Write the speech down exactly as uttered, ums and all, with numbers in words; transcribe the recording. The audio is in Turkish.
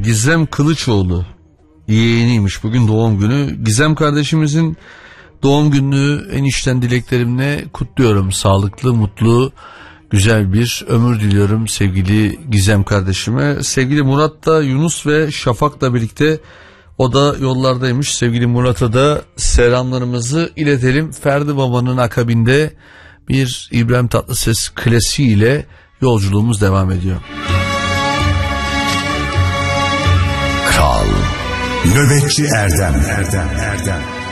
Gizem Kılıçoğlu yeğeniymiş, bugün doğum günü. Gizem kardeşimizin doğum gününü en içten dileklerimle kutluyorum. Sağlıklı, mutlu, güzel bir ömür diliyorum sevgili Gizem kardeşime. Sevgili Murat da Yunus ve Şafak'la birlikte o da yollardaymış. Sevgili Murat'a da selamlarımızı iletelim. Ferdi Baba'nın akabinde bir İbrahim Tatlıses klasiğiyle yolculuğumuz devam ediyor. Kral Nöbetçi Erdem Erdem Erdem